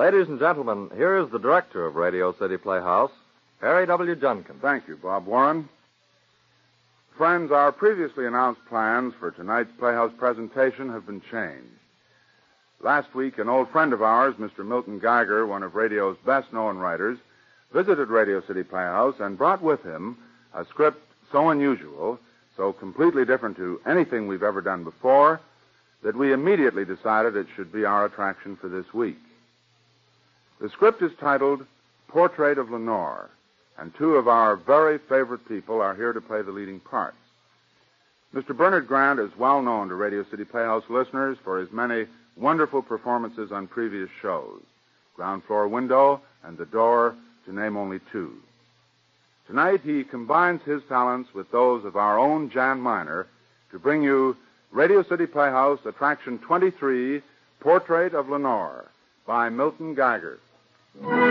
Ladies and gentlemen, here is the director of Radio City Playhouse, Harry W. Junkin. Thank you, Bob Warren. Friends, our previously announced plans for tonight's Playhouse presentation have been changed. Last week, an old friend of ours, Mr. Milton Geiger, one of radio's best-known writers, visited Radio City Playhouse and brought with him a script so unusual, so completely different to anything we've ever done before, that we immediately decided it should be our attraction for this week. The script is titled Portrait of Lenore, and two of our very favorite people are here to play the leading parts. Mr. Bernard Grant is well known to Radio City Playhouse listeners for his many wonderful performances on previous shows, Ground Floor Window and The Door, to name only two. Tonight, he combines his talents with those of our own Jan Miner to bring you Radio City Playhouse Attraction 23, Portrait of Lenore, by Milton Geiger.